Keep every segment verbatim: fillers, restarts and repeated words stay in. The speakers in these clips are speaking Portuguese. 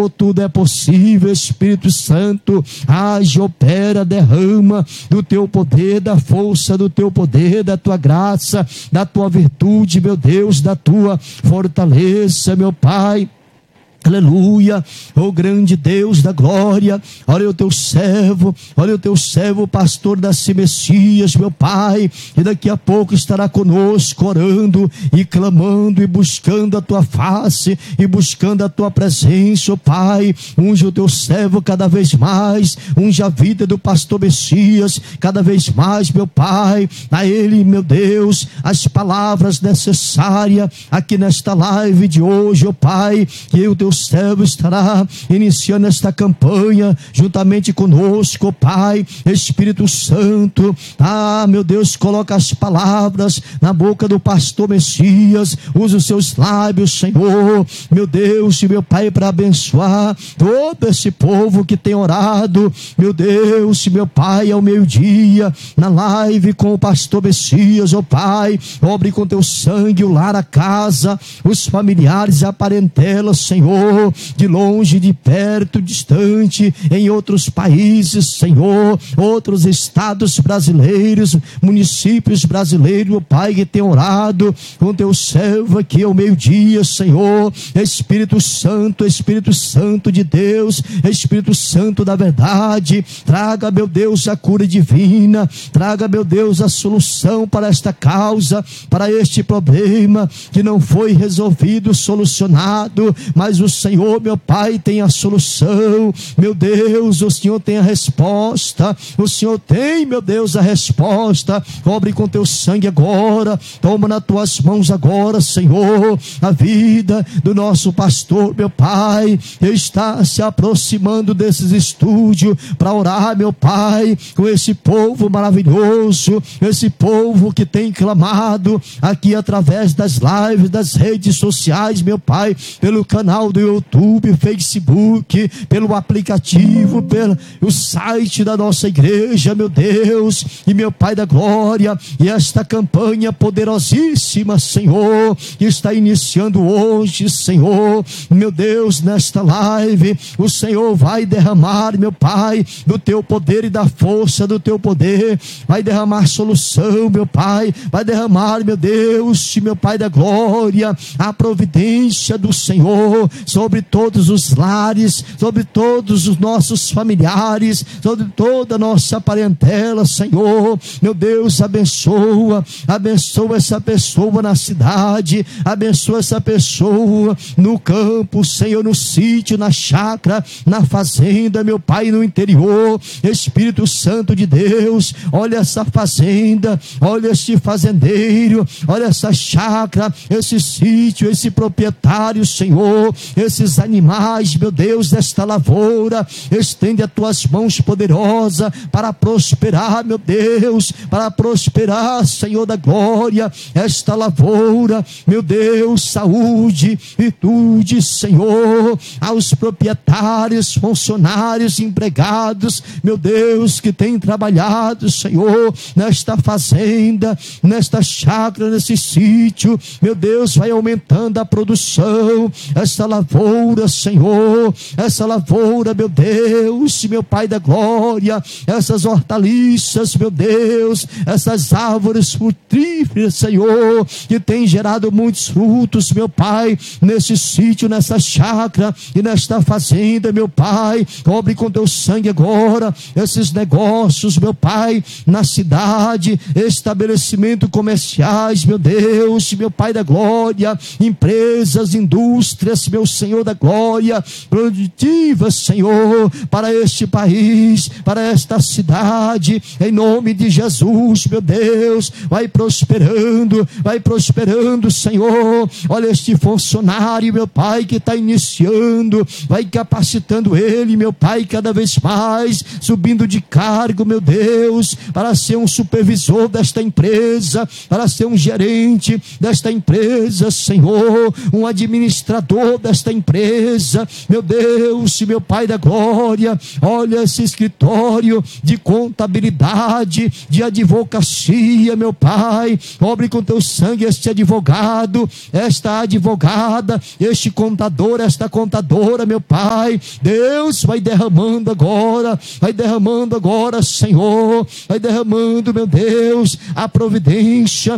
Senhor, tudo é possível. Espírito Santo, age, opera, derrama do teu poder, da força do teu poder, da tua graça, da tua virtude, meu Deus, da tua fortaleza, meu Pai. Aleluia, oh grande Deus da glória, olha o teu servo, olha o teu servo, pastor Daci Messias, meu Pai, e daqui a pouco estará conosco, orando e clamando e buscando a tua face, e buscando a tua presença, oh Pai. Unge o teu servo cada vez mais, unge a vida do pastor Messias cada vez mais, meu Pai, a ele, meu Deus, as palavras necessárias aqui nesta live de hoje, oh Pai, que o teu servo estará iniciando esta campanha juntamente conosco, Pai. Espírito Santo, ah, meu Deus, coloca as palavras na boca do pastor Messias, usa os seus lábios, Senhor, meu Deus e meu Pai, para abençoar todo esse povo que tem orado, meu Deus e meu Pai, ao meio-dia, na live com o pastor Messias, ó Pai. Obre com teu sangue o lar, a casa, os familiares, a parentela, Senhor, de longe, de perto, distante, em outros países, Senhor, outros estados brasileiros, municípios brasileiros, meu Pai, que tem orado com teu servo aqui ao meio-dia, Senhor. Espírito Santo, Espírito Santo de Deus, Espírito Santo da verdade, traga, meu Deus, a cura divina, traga, meu Deus, a solução para esta causa, para este problema que não foi resolvido, solucionado, mas o Senhor, meu Pai, tem a solução, meu Deus, o Senhor tem a resposta, o Senhor tem, meu Deus, a resposta. Cobre com teu sangue agora, toma nas tuas mãos agora, Senhor, a vida do nosso pastor, meu Pai, está se aproximando desses estúdios para orar, meu Pai, com esse povo maravilhoso, esse povo que tem clamado aqui através das lives, das redes sociais, meu Pai, pelo canal do YouTube, Facebook, pelo aplicativo, pelo o site da nossa igreja, meu Deus e meu Pai da glória. E esta campanha poderosíssima, Senhor, que está iniciando hoje, Senhor, meu Deus, nesta live, o Senhor vai derramar, meu Pai, do teu poder e da força do teu poder, vai derramar solução, meu Pai, vai derramar, meu Deus e meu Pai da glória, a providência do Senhor sobre todos os lares, sobre todos os nossos familiares, sobre toda a nossa parentela, Senhor, meu Deus, abençoa, abençoa essa pessoa na cidade, abençoa essa pessoa no campo, Senhor, no sítio, na chácara, na fazenda, meu Pai, no interior. Espírito Santo de Deus, olha essa fazenda, olha este fazendeiro, olha essa chácara, esse sítio, esse proprietário, Senhor, esses animais, meu Deus, desta lavoura. Estende as tuas mãos poderosas para prosperar, meu Deus, para prosperar, Senhor da glória, esta lavoura, meu Deus, saúde, virtude, Senhor, aos proprietários, funcionários, empregados, meu Deus, que têm trabalhado, Senhor, nesta fazenda, nesta chácara, nesse sítio, meu Deus, vai aumentando a produção, esta lavoura, Senhor, essa lavoura, meu Deus, meu Pai da glória, essas hortaliças, meu Deus, essas árvores frutíferas, Senhor, que tem gerado muitos frutos, meu Pai, nesse sítio, nessa chácara e nesta fazenda, meu Pai. Cobre com teu sangue agora esses negócios, meu Pai, na cidade, estabelecimentos comerciais, meu Deus, meu Pai da glória, empresas, indústrias, meu Senhor da glória, produtivas, Senhor, para este país, para esta cidade, em nome de Jesus, meu Deus, vai prosperando, vai prosperando, Senhor. Olha este funcionário, meu Pai, que está iniciando, vai capacitando ele, meu Pai, cada vez mais, subindo de cargo, meu Deus, para ser um supervisor desta empresa, para ser um gerente desta empresa, Senhor, um administrador desta esta empresa, meu Deus, meu Pai da glória, olha esse escritório de contabilidade, de advocacia, meu Pai, cobre com teu sangue este advogado, esta advogada, este contador, esta contadora, meu Pai. Deus, vai derramando agora, vai derramando agora, Senhor, vai derramando, meu Deus, a providência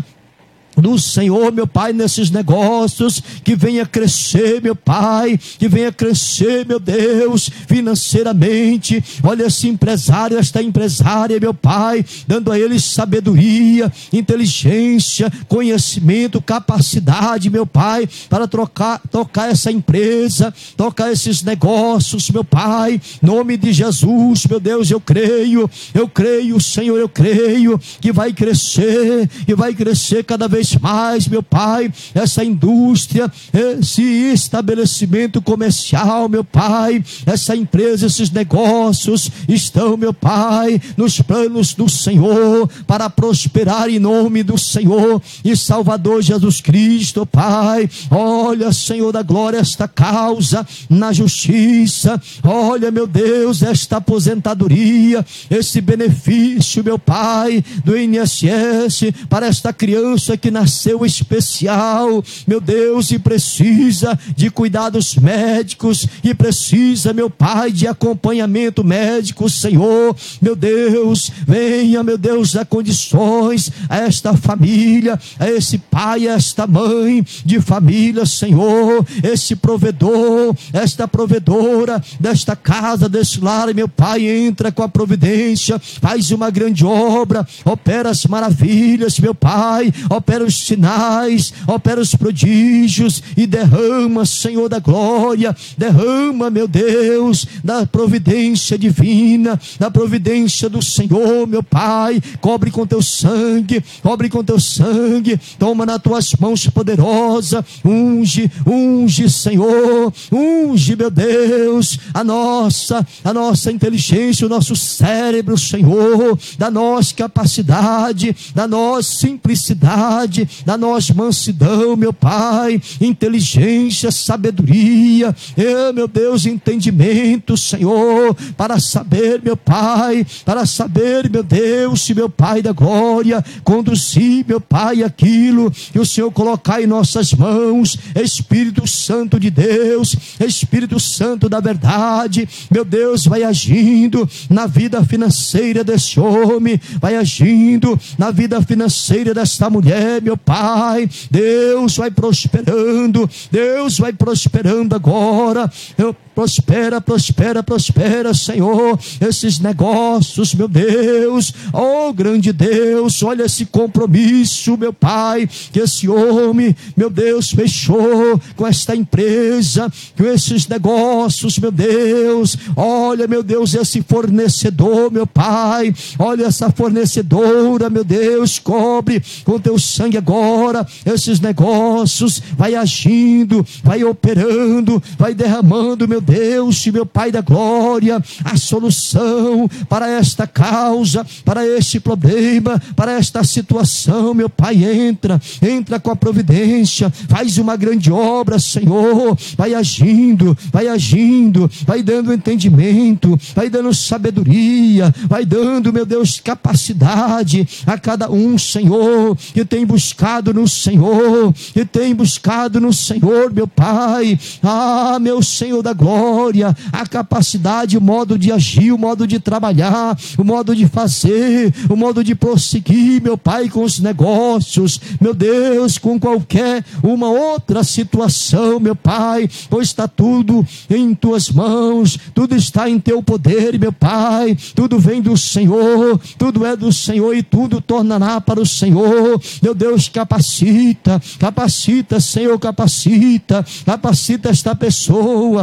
do Senhor, meu Pai, nesses negócios, que venha crescer, meu Pai, que venha crescer, meu Deus, financeiramente. Olha esse empresário, esta empresária, meu Pai, dando a eles sabedoria, inteligência, conhecimento, capacidade, meu Pai, para trocar, tocar essa empresa, tocar esses negócios, meu Pai, em nome de Jesus, meu Deus, eu creio, eu creio, Senhor, eu creio, que vai crescer, e vai crescer cada vez mais, meu Pai, essa indústria, esse estabelecimento comercial, meu Pai, essa empresa, esses negócios estão, meu Pai, nos planos do Senhor, para prosperar em nome do Senhor e Salvador Jesus Cristo, Pai. Olha, Senhor da glória, esta causa na justiça, olha, meu Deus, esta aposentadoria, esse benefício, meu Pai, do I N S S, para esta criança que nasceu especial, meu Deus, e precisa de cuidados médicos, e precisa, meu Pai, de acompanhamento médico, Senhor, meu Deus, venha, meu Deus, dar condições a esta família, a esse pai, a esta mãe de família, Senhor, esse provedor, esta provedora desta casa, desse lar, meu Pai, entra com a providência, faz uma grande obra, opera as maravilhas, meu Pai, opera os sinais, opera os prodígios e derrama, Senhor da glória, derrama, meu Deus, da providência divina, da providência do Senhor, meu Pai, cobre com teu sangue, cobre com teu sangue, toma nas tuas mãos poderosa, unge, unge, Senhor, unge, meu Deus, a nossa, a nossa inteligência, o nosso cérebro, Senhor, da nossa capacidade, da nossa simplicidade, da nossa mansidão, meu Pai, inteligência, sabedoria, eu, meu Deus, entendimento, Senhor, para saber, meu Pai, para saber, meu Deus, meu Pai da glória, conduzir, meu Pai, aquilo que o Senhor colocar em nossas mãos, Espírito Santo de Deus, Espírito Santo da verdade, meu Deus, vai agindo na vida financeira desse homem, vai agindo na vida financeira desta mulher, meu Pai, Deus vai prosperando, Deus vai prosperando agora, eu prospera, prospera, prospera, Senhor, esses negócios, meu Deus, oh grande Deus, olha esse compromisso, meu Pai, que esse homem, meu Deus, fechou com esta empresa, com esses negócios, meu Deus, olha, meu Deus, esse fornecedor, meu Pai, olha essa fornecedora, meu Deus, cobre com teu sangue agora, esses negócios, vai agindo, vai operando, vai derramando, meu Deus, meu Pai da glória, a solução para esta causa, para este problema, para esta situação, meu Pai, entra, entra com a providência, faz uma grande obra, Senhor, vai agindo, vai agindo, vai dando entendimento, vai dando sabedoria, vai dando, meu Deus, capacidade a cada um, Senhor, que tem buscado no Senhor, que tem buscado no Senhor, meu Pai, ah, meu Senhor da glória, a capacidade, o modo de agir, o modo de trabalhar, o modo de fazer, o modo de prosseguir, meu Pai, com os negócios, meu Deus, com qualquer uma outra situação, meu Pai, pois está tudo em tuas mãos, tudo está em teu poder, meu Pai, tudo vem do Senhor, tudo é do Senhor e tudo tornará para o Senhor, meu Deus, capacita, capacita, Senhor, capacita, capacita esta pessoa, de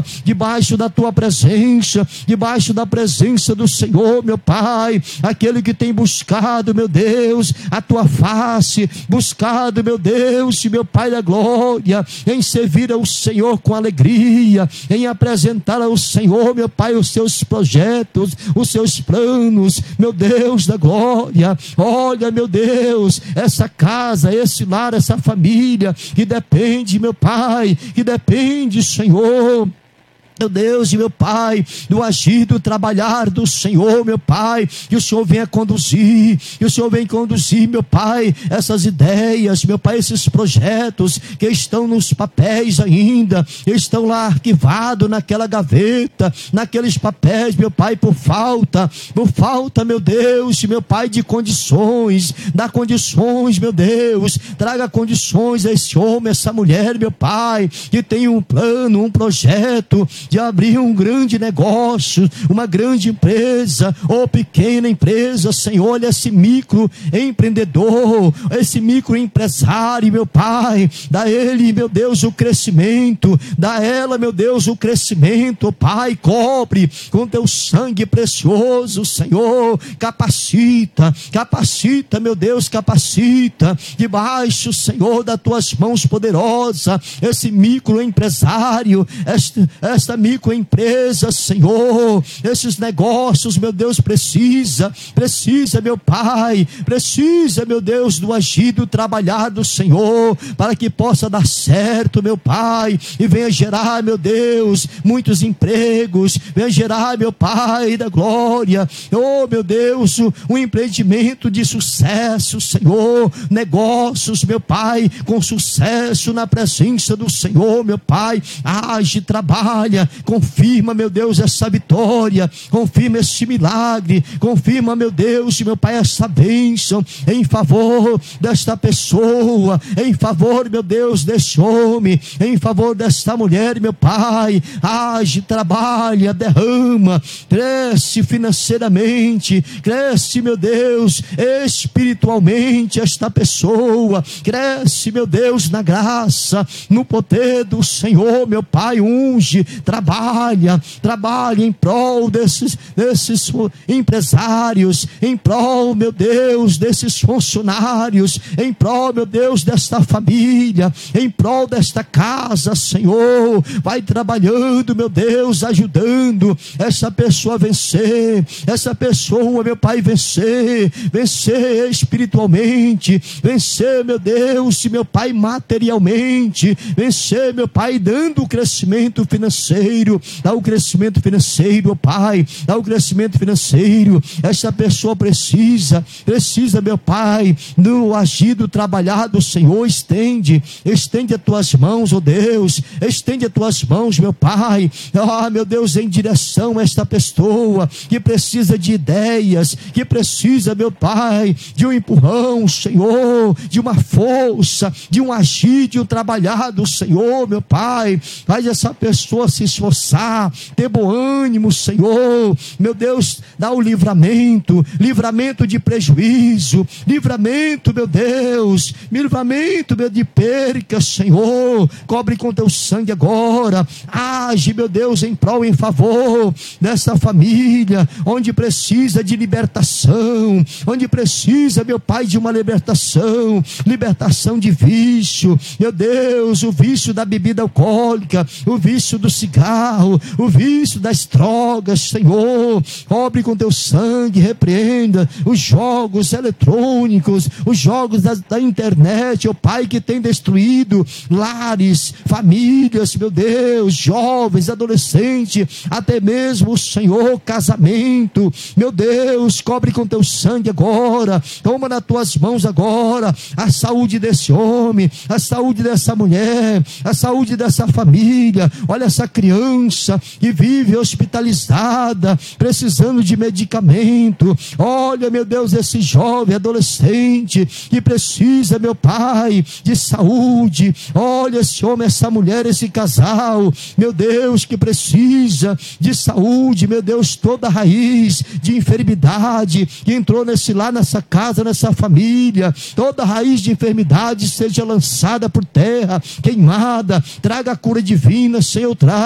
debaixo da tua presença, debaixo da presença do Senhor, meu Pai, aquele que tem buscado, meu Deus, a tua face, buscado, meu Deus, meu Pai da glória, em servir ao Senhor com alegria, em apresentar ao Senhor, meu Pai, os seus projetos, os seus planos, meu Deus da glória. Olha, meu Deus, essa casa, esse lar, essa família que depende, meu Pai, que depende, Senhor, meu Deus e meu Pai, do agir, do trabalhar do Senhor, meu Pai, que o Senhor venha conduzir, que o Senhor venha conduzir, meu Pai, essas ideias, meu Pai, esses projetos que estão nos papéis ainda, estão lá arquivados naquela gaveta, naqueles papéis, meu Pai, por falta, por falta, meu Deus, meu Pai, de condições, dá condições, meu Deus, traga condições a esse homem, essa mulher, meu Pai, que tem um plano, um projeto, de abrir um grande negócio, uma grande empresa, ou pequena empresa, Senhor, olha esse micro empreendedor, esse micro empresário, meu Pai, dá ele, meu Deus, o crescimento, dá ela, meu Deus, o crescimento, Pai, cobre com teu sangue precioso, Senhor, capacita, capacita, meu Deus, capacita, debaixo, Senhor, das tuas mãos poderosas, esse micro empresário, esta, esta microempresa, Senhor, esses negócios, meu Deus, precisa, precisa, meu Pai, precisa, meu Deus, do agir, do trabalhar do Senhor, para que possa dar certo, meu Pai, e venha gerar, meu Deus, muitos empregos, venha gerar, meu Pai da glória, oh, meu Deus, um empreendimento de sucesso, Senhor, negócios, meu Pai, com sucesso na presença do Senhor, meu Pai, age, trabalha, confirma, meu Deus, essa vitória, confirma esse milagre, confirma, meu Deus, meu Pai, essa bênção em favor desta pessoa, em favor, meu Deus, deste homem, em favor desta mulher, meu Pai, age, trabalha, derrama, cresce financeiramente, cresce, meu Deus, espiritualmente esta pessoa, cresce, meu Deus, na graça, no poder do Senhor, meu Pai, unge, trabalha, trabalha em prol desses, desses empresários, em prol, meu Deus, desses funcionários, em prol, meu Deus, desta família, em prol desta casa, Senhor, vai trabalhando, meu Deus, ajudando essa pessoa a vencer, essa pessoa, meu Pai, vencer, vencer espiritualmente, vencer, meu Deus, meu Pai, materialmente, vencer, meu Pai, dando o crescimento financeiro, dá o crescimento financeiro, oh Pai, dá o crescimento financeiro, essa pessoa precisa, precisa, meu Pai, no agir, do trabalhar do Senhor, estende, estende as tuas mãos, oh Deus, estende as tuas mãos, meu Pai, ah, meu Deus, em direção a esta pessoa, que precisa de ideias, que precisa, meu Pai, de um empurrão, Senhor, de uma força, de um agir, de um trabalhar do Senhor, meu Pai, faz essa pessoa se esforçar, ter bom ânimo, Senhor, meu Deus, dá o livramento, livramento de prejuízo, livramento, meu Deus, livramento, meu, de perca, Senhor, cobre com teu sangue agora, age, meu Deus, em prol, em favor dessa família, onde precisa de libertação, onde precisa, meu Pai, de uma libertação, libertação de vício, meu Deus, o vício da bebida alcoólica, o vício do cigarro, o vício das drogas, Senhor, cobre com teu sangue, repreenda os jogos eletrônicos, os jogos da, da internet, ó Pai, que tem destruído lares, famílias, meu Deus, jovens, adolescentes, até mesmo, Senhor, casamento, meu Deus, cobre com teu sangue agora, toma nas tuas mãos agora a saúde desse homem, a saúde dessa mulher, a saúde dessa família, olha essa criança que vive hospitalizada, precisando de medicamento, olha, meu Deus, esse jovem, adolescente, que precisa, meu Pai, de saúde, olha esse homem, essa mulher, esse casal, meu Deus, que precisa de saúde, meu Deus, toda raiz de enfermidade, que entrou nesse lar, nessa casa, nessa família, toda raiz de enfermidade seja lançada por terra, queimada, traga a cura divina, Senhor, traz,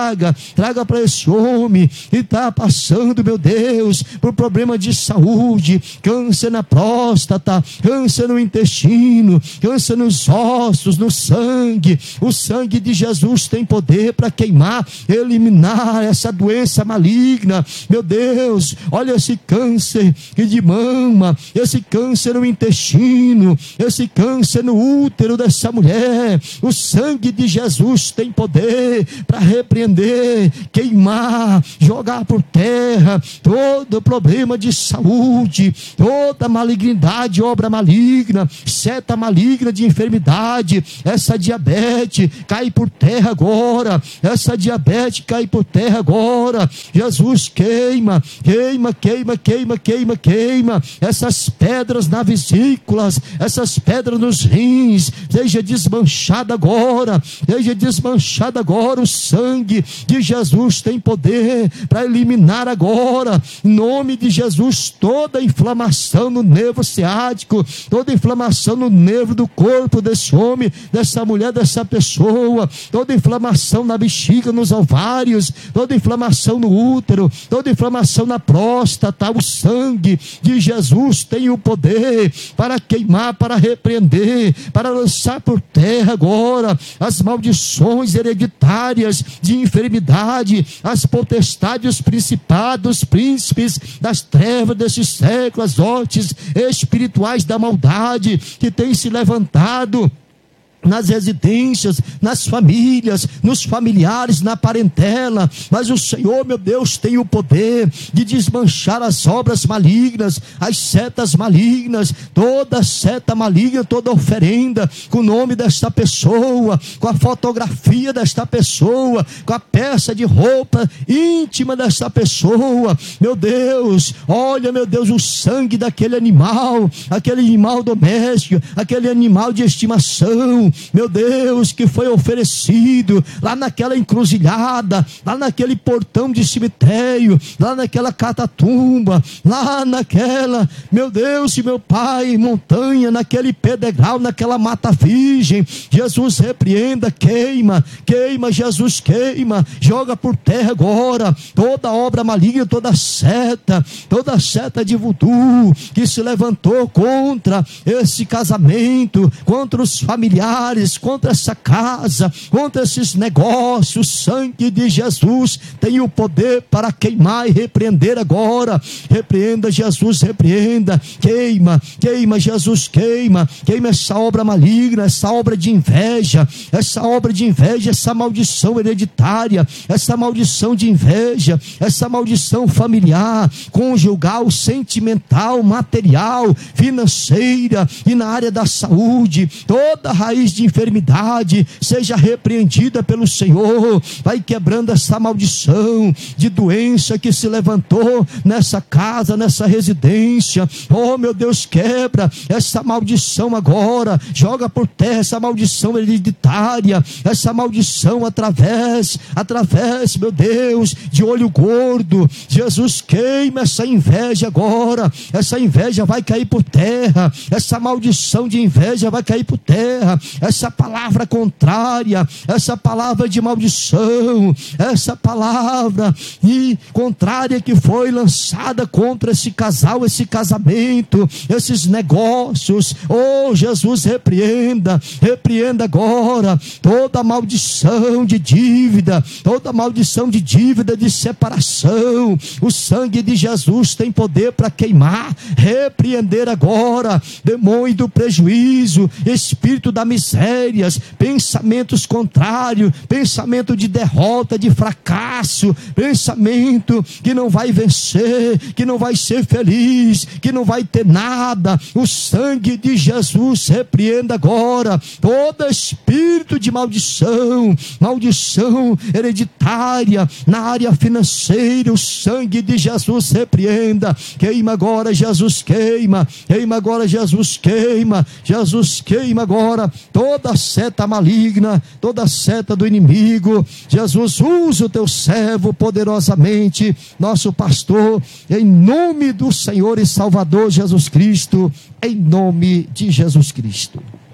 traga, traga para esse homem que está passando, meu Deus, por problema de saúde, câncer na próstata, câncer no intestino, câncer nos ossos, no sangue. O sangue de Jesus tem poder para queimar, eliminar essa doença maligna. Meu Deus, olha esse câncer de mama, esse câncer no intestino, esse câncer no útero dessa mulher. O sangue de Jesus tem poder para repreender, queimar, jogar por terra todo problema de saúde, toda malignidade, obra maligna, seta maligna de enfermidade. Essa diabetes cai por terra agora, essa diabetes cai por terra agora. Jesus, queima, queima, queima, queima, queima, queima essas pedras na vesículas, essas pedras nos rins, seja desmanchada agora, seja desmanchada agora. O sangue de Jesus tem poder para eliminar agora, em nome de Jesus, toda inflamação no nervo ciático, toda inflamação no nervo do corpo desse homem, dessa mulher, dessa pessoa, toda inflamação na bexiga, nos ovários, toda inflamação no útero, toda inflamação na próstata. O sangue de Jesus tem o poder para queimar, para repreender, para lançar por terra agora as maldições hereditárias de enfermidade, as potestades, os principados, príncipes das trevas desses séculos, as hostes espirituais da maldade que têm se levantado nas residências, nas famílias, nos familiares, na parentela. Mas o Senhor, meu Deus, tem o poder de desmanchar as obras malignas, as setas malignas, toda seta maligna, toda oferenda com o nome desta pessoa, com a fotografia desta pessoa, com a peça de roupa íntima desta pessoa. Meu Deus, olha, meu Deus, o sangue daquele animal, aquele animal doméstico, aquele animal de estimação, meu Deus, que foi oferecido lá naquela encruzilhada, lá naquele portão de cemitério, lá naquela catatumba, lá naquela, meu Deus e meu Pai, montanha, naquele pedregal, naquela mata virgem. Jesus, repreenda, queima, queima, Jesus, queima, joga por terra agora toda obra maligna, toda seta, toda seta de voodoo que se levantou contra esse casamento, contra os familiares, contra essa casa, contra esses negócios. O sangue de Jesus tem o poder para queimar e repreender agora. Repreenda, Jesus, repreenda, queima, queima, Jesus, queima, queima essa obra maligna, essa obra de inveja, essa obra de inveja, essa maldição hereditária, essa maldição de inveja, essa maldição familiar, conjugal, sentimental, material, financeira e na área da saúde. Toda raiz de enfermidade seja repreendida pelo Senhor. Vai quebrando essa maldição de doença que se levantou nessa casa, nessa residência. Oh, meu Deus, quebra essa maldição agora, joga por terra essa maldição hereditária, essa maldição através, através, meu Deus, de olho gordo. Jesus, queima essa inveja agora, essa inveja vai cair por terra, essa maldição de inveja vai cair por terra, essa palavra contrária, essa palavra de maldição, essa palavra e contrária que foi lançada contra esse casal, esse casamento, esses negócios. Oh, Jesus, repreenda, repreenda agora toda maldição de dívida, toda maldição de dívida, de separação. O sangue de Jesus tem poder para queimar, repreender agora demônio do prejuízo, espírito da miséria, pensamentos contrários, pensamento de derrota, de fracasso, pensamento que não vai vencer, que não vai ser feliz, que não vai ter nada. O sangue de Jesus repreenda agora todo espírito de maldição, maldição hereditária na área financeira. O sangue de Jesus repreenda, queima agora, Jesus, queima, queima agora, Jesus, queima, Jesus, queima agora toda seta maligna, toda seta do inimigo. Jesus, usa o teu servo poderosamente, nosso pastor, em nome do Senhor e Salvador Jesus Cristo, em nome de Jesus Cristo.